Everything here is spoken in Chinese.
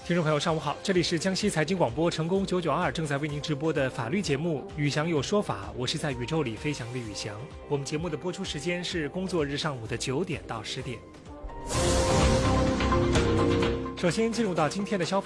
听众朋友，上午好，这里是江西财经广播成功992正在为您直播的法律节目《宇翔有说法》，我是在宇宙里飞翔的宇翔。我们节目的播出时间是工作日上午的9点到10点。首先进入到今天的消费